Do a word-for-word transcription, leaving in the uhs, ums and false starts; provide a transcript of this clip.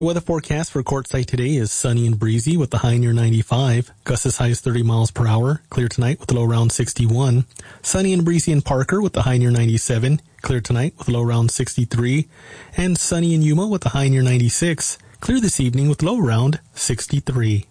Weather forecast for Quartzsite today is sunny and breezy with the high near ninety-five. Gusts as high as thirty miles per hour. Clear tonight with a low around sixty-one. Sunny and breezy in Parker with the high near ninety-seven. Clear tonight with a low around sixty-three. And sunny in Yuma with the high near ninety-six. Clear this evening with low around sixty-three.